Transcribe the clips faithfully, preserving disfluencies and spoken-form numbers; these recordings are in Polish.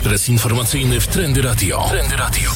Ekspres informacyjny w Trendy Radio. Trendy Radio.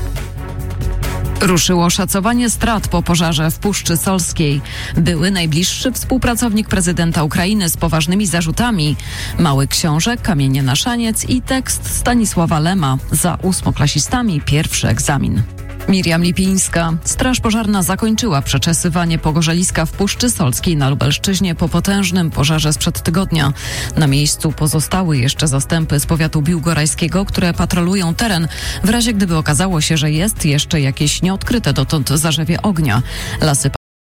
Ruszyło szacowanie strat po pożarze w Puszczy Solskiej. Były najbliższy współpracownik prezydenta Ukrainy z poważnymi zarzutami. Mały książę, kamienie na szaniec i tekst Stanisława Lema. Za ósmoklasistami pierwszy egzamin. Miriam Lipińska. Straż pożarna zakończyła przeczesywanie pogorzeliska w Puszczy Solskiej na Lubelszczyźnie po potężnym pożarze sprzed tygodnia. Na miejscu pozostały jeszcze zastępy z powiatu biłgorajskiego, które patrolują teren w razie gdyby okazało się, że jest jeszcze jakieś nieodkryte dotąd zarzewie ognia. Lasy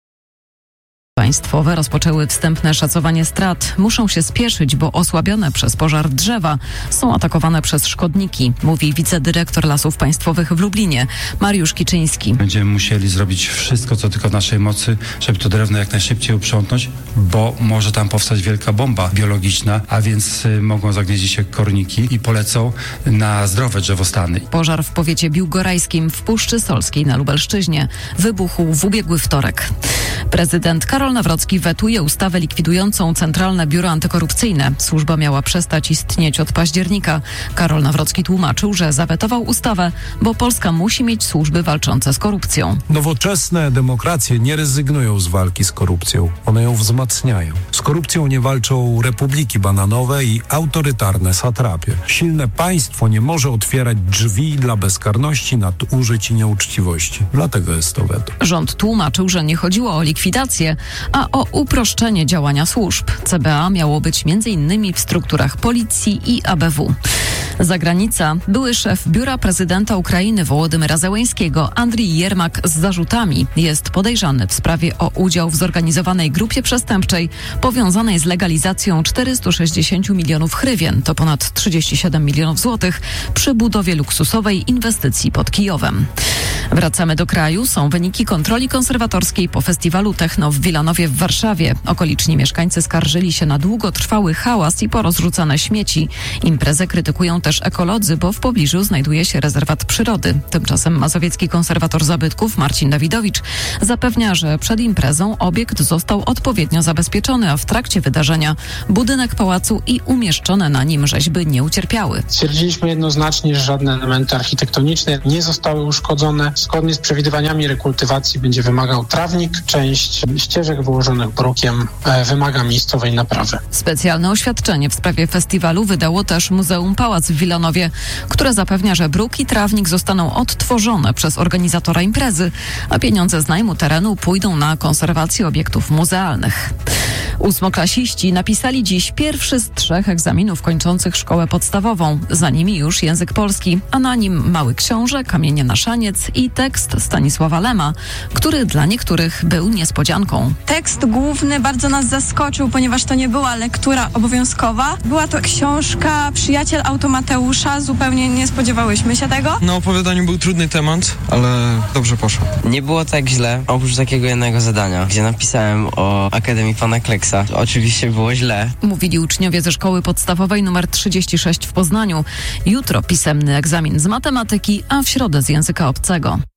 Państwowe rozpoczęły wstępne szacowanie strat. Muszą się spieszyć, bo osłabione przez pożar drzewa są atakowane przez szkodniki, mówi wicedyrektor Lasów Państwowych w Lublinie, Mariusz Kiczyński. Będziemy musieli zrobić wszystko, co tylko w naszej mocy, żeby to drewno jak najszybciej uprzątnąć, bo może tam powstać wielka bomba biologiczna, a więc y, mogą zagnieździć się korniki i polecą na zdrowe drzewostany. Pożar w powiecie biłgorajskim w Puszczy Solskiej na Lubelszczyźnie wybuchł w ubiegły wtorek. Prezydent Karol Nawrocki wetuje ustawę likwidującą Centralne Biuro Antykorupcyjne. Służba miała przestać istnieć od października. Karol Nawrocki tłumaczył, że zawetował ustawę, bo Polska musi mieć służby walczące z korupcją. Nowoczesne demokracje nie rezygnują z walki z korupcją. One ją wzmacniają. Z korupcją nie walczą republiki bananowe i autorytarne satrapie. Silne państwo nie może otwierać drzwi dla bezkarności, nadużyć i nieuczciwości. Dlatego jest to weto. Rząd tłumaczył, że nie chodziło o likwidację, a o uproszczenie działania służb. C B A miało być między innymi w strukturach policji i A B W. Zagranica. Były szef Biura Prezydenta Ukrainy Wołodymyra Zełeńskiego, Andrii Jermak, z zarzutami jest podejrzany w sprawie o udział w zorganizowanej grupie przestępczej powiązanej z legalizacją czterystu sześćdziesięciu milionów hrywien, to ponad trzydzieści siedem milionów złotych, przy budowie luksusowej inwestycji pod Kijowem. Wracamy do kraju. Są wyniki kontroli konserwatorskiej po festiwalu Techno w Wilanowie w Warszawie. Okoliczni mieszkańcy skarżyli się na długotrwały hałas i porozrzucane śmieci. Imprezę krytykują też ekolodzy, bo w pobliżu znajduje się rezerwat przyrody. Tymczasem mazowiecki konserwator zabytków Marcin Dawidowicz zapewnia, że przed imprezą obiekt został odpowiednio zabezpieczony, a w trakcie wydarzenia budynek pałacu i umieszczone na nim rzeźby nie ucierpiały. Stwierdziliśmy jednoznacznie, że żadne elementy architektoniczne nie zostały uszkodzone. Zgodnie z przewidywaniami rekultywacji będzie wymagał trawnik. Część ścieżek wyłożonych brukiem e, wymaga miejscowej naprawy. Specjalne oświadczenie w sprawie festiwalu wydało też Muzeum Pałac w Wilanowie, które zapewnia, że bruk i trawnik zostaną odtworzone przez organizatora imprezy, a pieniądze z najmu terenu pójdą na konserwację obiektów muzealnych. Ósmoklasiści napisali dziś pierwszy z trzech egzaminów kończących szkołę podstawową. Za nimi już język polski, a na nim Mały Książę, Kamienie na szaniec i tekst Stanisława Lema, który dla niektórych był niespodzianką. Tekst główny bardzo nas zaskoczył, ponieważ to nie była lektura obowiązkowa. Była to książka Przyjaciel Automateusza. Zupełnie nie spodziewałyśmy się tego. Na opowiadaniu był trudny temat, ale dobrze poszło. Nie było tak źle, oprócz takiego jednego zadania, gdzie napisałem o Akademii Pana Kleksa. Oczywiście było źle. Mówili uczniowie ze szkoły podstawowej numer trzydzieści sześć w Poznaniu. Jutro pisemny egzamin z matematyki, a w środę z języka obcego.